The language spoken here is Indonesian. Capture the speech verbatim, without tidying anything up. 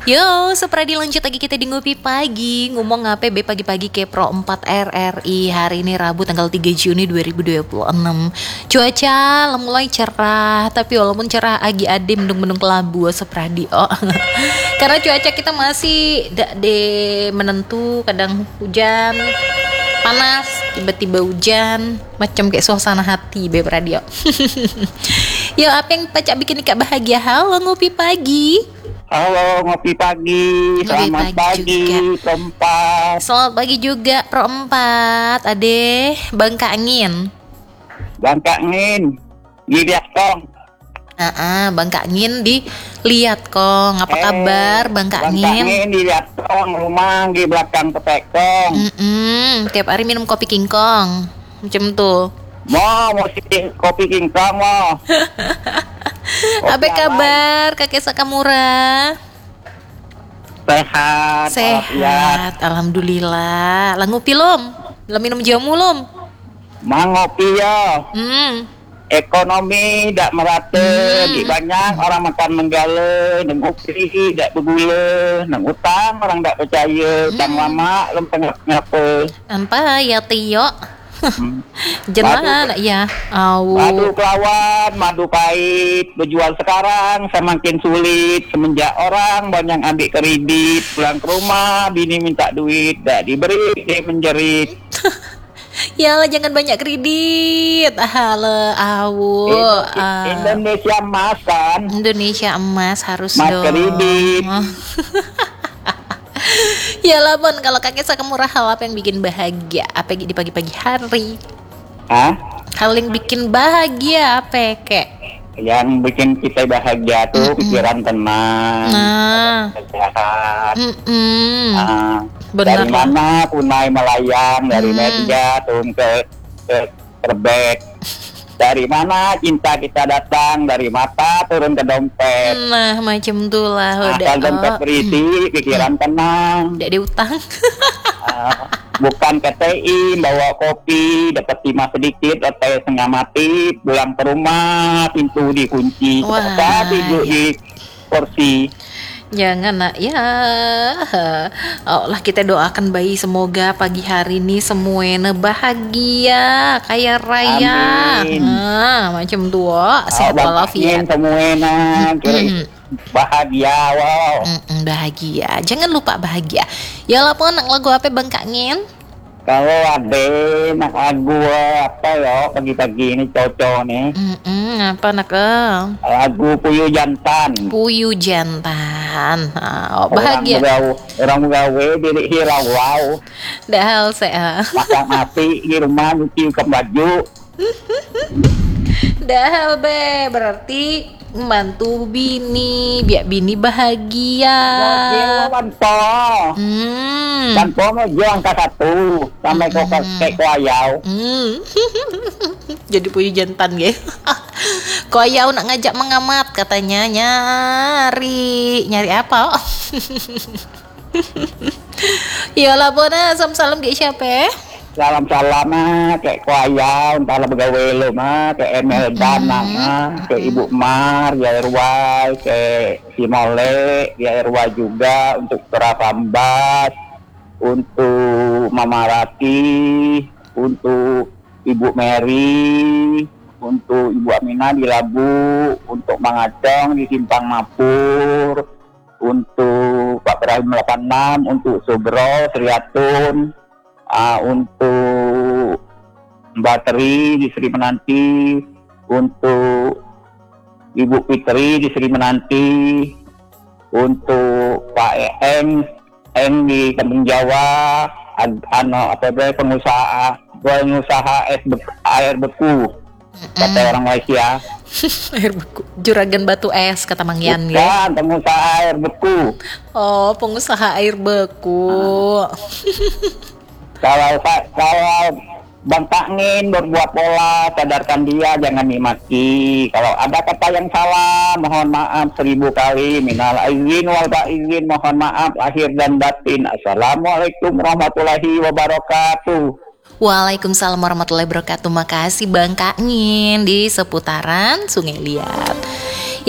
Yo, sepradi lanjut lagi kita di Ngopi Pagi. Ngomong ngapain be pagi-pagi ke Pro empat R R I. Hari ini Rabu tanggal tiga Juni dua ribu dua puluh enam. Cuaca mulai cerah, tapi walaupun cerah agi ade mendung-mendung kelabu sepradi. Oh. Karena cuaca kita masih dak de menentu, kadang hujan, panas, tiba-tiba hujan, macam kayak suasana hati be radio. Yo, apa yang pacak bikin Kak bahagia? Halo Ngopi Pagi. Halo, ngopi pagi. Ngopi Selamat pagi pagi, Pro empat. Selamat pagi juga Pro empat. Ade, Bangka Angin. Bangka Angin. Dilihat kong. Ah, Bangka Angin dilihat kong. Apa Eh, kabar Bangka Bangka Angin? Angin dilihat kong. Rumah di belakang petekong. Mm-mm, tiap hari minum kopi King Kong. Macam tuh. Mau, mau sih kopi kingkong mau. Apa kabar Kakek Sakamura? Sehat. walafiat. Sehat, alhamdulillah. Lah ngopi lom? Lah minum jamu lom? Mau ngopi ya. Hmm. Ekonomi tidak merata. Hmm. Di banyak orang makan menggala. Neng ngopi tidak bergula. Neng utang orang tidak percaya. Utang lama lem tengah-tengah. Apa ya Tio? Hmm. Jenah ya. Au. Madu kelawan, madu pahit, berjual sekarang semakin sulit semenjak orang banyak ambil kredit, pulang ke rumah, bini minta duit, tak diberi, dia menjerit. Ya lah, jangan banyak kredit. Halo, awu. I- Indonesia emas kan, Indonesia emas harus emas dong. kredit. Ya lah Bon, kalau kakek Sakamura hal apa yang bikin bahagia? Apa di pagi-pagi hari? Hah? Hal yang bikin bahagia apa kek? Yang bikin kita bahagia tuh pikiran tenang, Nah, sehat. mm-mm. Ah, Benar dari lah. mana punai melayang dari Hmm. meja turun ke ke terbek. Dari mana cinta kita datang, dari mata turun ke dompet. Nah, macam tuh lah udah. Asal dompet Oh, berisi, pikiran tenang. udah diutang. Ah, bukan K T I, bawa kopi, dapat timah sedikit, otak setengah mati, pulang ke rumah, pintu dikunci, Wah, kita tidur ya. di kursi. Jangan nak ya. Oh lah, kita doakan bayi semoga pagi hari ini semuanya bahagia, kaya raya. Amin. Nah, macam tuh oh, sehat Oh, walafiat. semuanya, kira Mm-mm. bahagia, wow. Mm-mm, bahagia. Jangan lupa bahagia. Ya lah pon, lagu apa Bang Kangen? Kalau ada nak lagu apa ya pagi-pagi ini cocok nih. Mm-mm, apa nak eh? Lagu Puyuh Jantan. Puyuh jantan. Nah, oh, bahagia. Orang gawe, orang gawe diri hirau wow. Dah hal saya. Masak nasi di rumah nyuci ke baju. Dah hal be, berarti membantu bini, biar bini bahagia. Lawan po. Hmm. Dan po mau juang ke satu sampai kau kayak kuayau. Hmm. Jadi puyuh jantan ge. Kok ayau nak ngajak mengamat katanya nyari nyari apa? Ya lah bona, salam salam ke siapa? Salam salam mah kayak kuayau entah begawe lo mah kayak Emel Dana mah kayak Ibu Mar ya Irwai kayak si Mole ya Irwai juga untuk Terafambas, untuk Mama Rati, untuk Ibu Mary, untuk Ibu Aminah di Labu, untuk Mang Acong di Simpang Mapur, untuk Pak Ibrahim delapan puluh enam, untuk Subro Sriatun, uh, untuk Mbak Tri di Sri Menanti, untuk Ibu Fitri di Sri Menanti, untuk Pak Eng Eng di Kampung Jawa, ag- ano apa itu pengusaha pengusaha es be- air beku kata orang Malaysia. Air beku, juragan batu es kata Mang Yan ya. Bukan, pengusaha air beku. Oh, pengusaha air beku. Kalau Pak- kalau Bang Takngin berbuat pola, sadarkan dia, jangan dimaki. Kalau ada kata yang salah, mohon maaf seribu kali. Minal aizin wal faizin, mohon maaf lahir dan batin. Assalamualaikum warahmatullahi wabarakatuh. Waalaikumsalam warahmatullahi wabarakatuh. Makasih Bang Kangen di seputaran Sungai Liat.